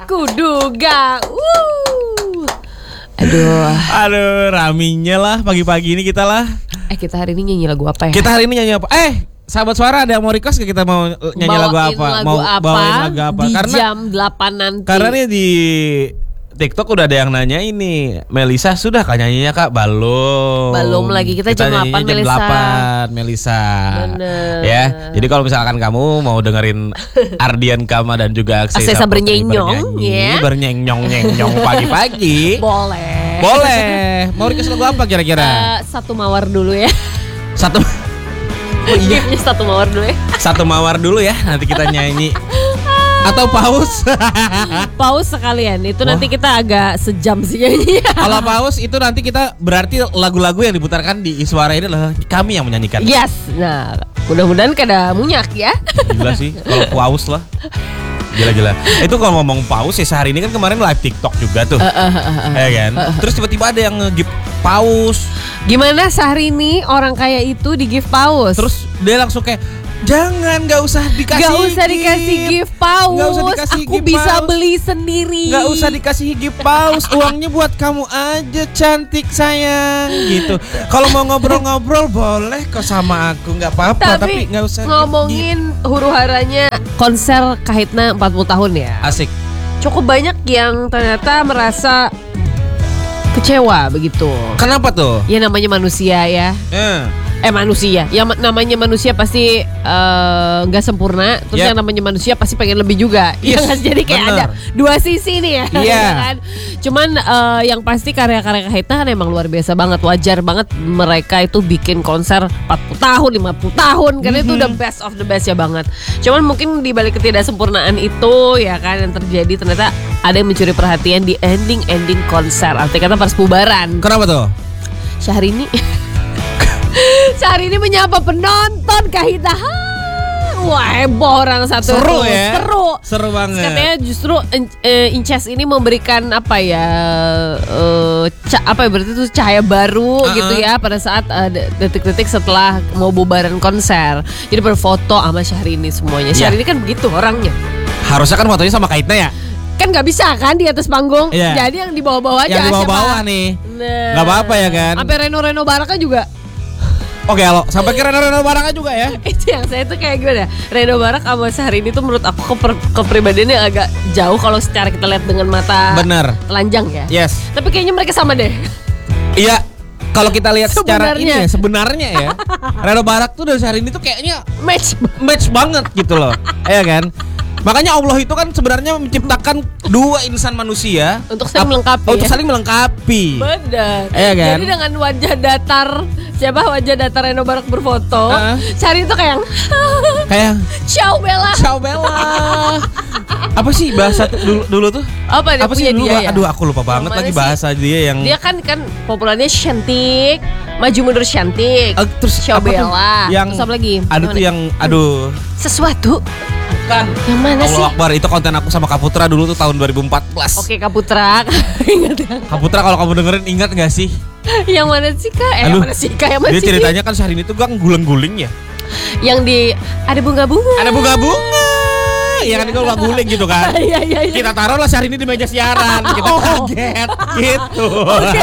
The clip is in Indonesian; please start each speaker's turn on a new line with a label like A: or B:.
A: kuduga.
B: Aduh, raminya lah pagi-pagi ini kita lah.
A: Kita hari ini nyanyi lagu apa ya?
B: Kita hari ini nyanyi apa? Sahabat Suara ada yang mau request gak kita mau nyanyi lagu apa? Bawain lagu apa?
A: Di
B: karena
A: jam 8 nanti.
B: Karena nih di TikTok udah ada yang nanya ini, Melisa sudah kah nyanyinya Kak? Belum
A: lagi, kita jam 8 Melisa.
B: Jam 8 Melisa.
A: Bener.
B: Ya. Jadi kalau misalkan kamu mau dengerin Ardian Kama dan juga Aksesa
A: bernyenyong ya.
B: Bernyenyong pagi-pagi.
A: Boleh.
B: Mau request lagu apa kira-kira?
A: Satu mawar dulu ya.
B: Satu
A: Satu mawar dulu ya.
B: Satu mawar dulu ya. Nanti kita nyanyi. Atau paus.
A: Paus sekalian. Itu nanti kita agak sejam sih nyanyi.
B: Kalau paus itu nanti kita berarti lagu-lagu yang diputarkan di Iswara ini adalah kami yang menyanyikan.
A: Yes. Nah, mudah-mudahan kada munyak ya.
B: Gila sih kalau paus lah. Gila. Itu kalau ngomong paus ya, sehari ini kan kemarin live TikTok juga tuh. Ya kan? Terus tiba-tiba ada yang nge-gift paus.
A: Gimana sehari ini orang kaya itu di-gift paus?
B: Terus dia langsung kayak jangan, gak usah dikasih
A: gift paus.
B: Gak usah dikasih
A: Aku
B: gift
A: bisa
B: paus.
A: beli sendiri.
B: Gak usah dikasih gift paus. Uangnya buat kamu aja, cantik sayang. Gitu. Kalau mau ngobrol-ngobrol boleh kok sama aku, gak apa-apa. Tapi gak usah
A: ngomongin huru haranya konser Kahitna 40 tahun ya.
B: Asik.
A: Cukup banyak yang ternyata merasa kecewa begitu.
B: Kenapa tuh?
A: Ya namanya manusia ya. Manusia. Yang namanya manusia pasti nggak sempurna. Terus yang namanya manusia pasti pengen lebih juga.
B: Yes,
A: Jadi kayak
B: bener.
A: ada dua sisi nih ya.
B: Iya.
A: Kan? Cuman yang pasti karya-karya Kahitna kan emang luar biasa banget. Wajar banget mereka itu bikin konser 40 tahun, 50 tahun. Karena itu udah best of the best ya banget. Cuman mungkin di balik ketidaksempurnaan itu ya kan yang terjadi, ternyata ada yang mencuri perhatian di ending konser. Artinya kata pas bubaran.
B: Kenapa tuh?
A: Syahrini menyapa penonton Kahitna. Wah, heboh orang satu.
B: Seru ya?
A: Seru
B: banget.
A: Katanya justru Inces ini memberikan apa ya? Berarti itu cahaya baru gitu ya pada saat detik-detik setelah mau bubaran konser. Jadi berfoto sama Syahrini semuanya. Syahrini kan begitu orangnya.
B: Harusnya kan fotonya sama Kahitna ya?
A: Kan gak bisa kan di atas panggung.
B: Jadi
A: yang di bawah-bawah aja.
B: Yang di bawah-bawah nih.
A: Nah,
B: gak apa-apa ya kan?
A: Sampai Reno Baraka juga.
B: Oke, halo. Sampai ke Reno Baraka juga ya.
A: Itu yang saya tuh kayak gimana? Reno Barak sama Syahrini itu menurut aku kepribadiannya agak jauh kalau secara kita lihat dengan mata telanjang ya.
B: Yes.
A: Tapi kayaknya mereka sama deh.
B: Iya. Kalau kita lihat secara ini ya, sebenarnya ya, Reno Barak tuh dan Syahrini tuh kayaknya match banget gitu loh. Iya kan? Makanya Allah itu kan sebenarnya menciptakan dua insan manusia
A: untuk saling melengkapi.
B: Untuk saling melengkapi.
A: Benar.
B: Iya kan?
A: Jadi dengan wajah datar Reno Barak berfoto, Syahrini itu kayak Ciao Bella. Apa sih bahasa dulu tuh? Apa sih dulu? Ya? Aduh, aku lupa banget lagi bahasa dia yang. Dia kan populernya cantik, maju mundur cantik.
B: Terus
A: Ciao Bella.
B: Yang
A: terus apa lagi?
B: Ada tuh yang
A: sesuatu.
B: Bukan.
A: Yang mana sih?
B: Allah Akbar, itu konten aku sama Kaputra dulu tuh tahun 2014.
A: Oke, Kaputra. Ingat ya?
B: Kaputra, kalau kamu dengerin ingat gak sih?
A: Yang mana sih Kak? Yang mana sih Kak?
B: Dia ceritanya kan Syahrini tuh gang guling-guling ya.
A: Yang ada bunga-bunga.
B: Ada bunga-bunga. Iya kan, itu guling gitu kan.
A: Iya.
B: Kita taruh lah Syahrini di meja siaran. Kita kaget gitu.